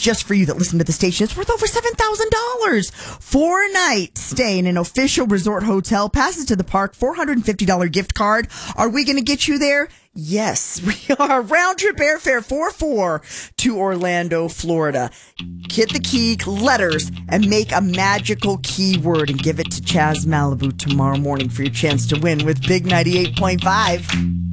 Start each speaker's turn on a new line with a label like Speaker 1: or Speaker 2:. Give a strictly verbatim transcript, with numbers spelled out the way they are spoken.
Speaker 1: just for you that listen to the station. It's worth over seven thousand dollars. Four nights stay in an official resort hotel, passes to the park, four hundred fifty dollars gift card. Are we going to get you there? Yes, we are. Round trip airfare four four to Orlando, Florida. Hit the key letters and make a magical keyword and give it to Chaz Malibu tomorrow morning for your chance to win with Big ninety-eight point five.